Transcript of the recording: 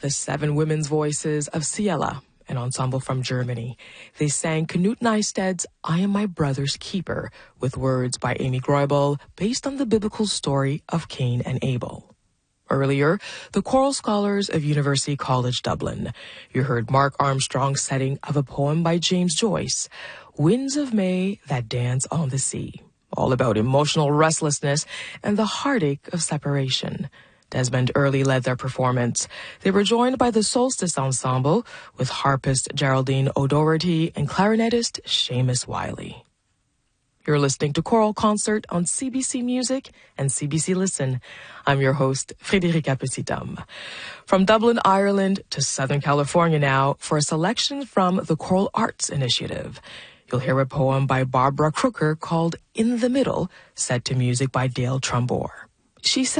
the 7 women's voices of Ciela, an ensemble from Germany. They sang Knut Neistedt's I Am My Brother's Keeper, with words by Amy Groybel, based on the biblical story of Cain and Abel. Earlier, the choral scholars of University College Dublin. You heard Mark Armstrong's setting of a poem by James Joyce, Winds of May That Dance on the Sea, all about emotional restlessness and the heartache of separation. Desmond Early led their performance. They were joined by the Solstice Ensemble with harpist Geraldine O'Doherty and clarinetist Seamus Wiley. You're listening to Choral Concert on CBC Music and CBC Listen. I'm your host, Frédérica Petit-Homme. From Dublin, Ireland to Southern California now for a selection from the Choral Arts Initiative. You'll hear a poem by Barbara Crooker called In the Middle, set to music by Dale Trumbore. She said,